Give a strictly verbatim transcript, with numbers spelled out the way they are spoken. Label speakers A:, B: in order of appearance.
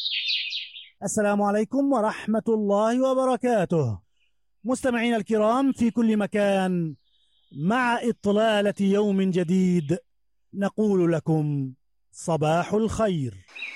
A: السلام عليكم ورحمة الله وبركاته. مستمعين الكرام في كل مكان، مع إطلالة يوم جديد نقول لكم صباح الخير.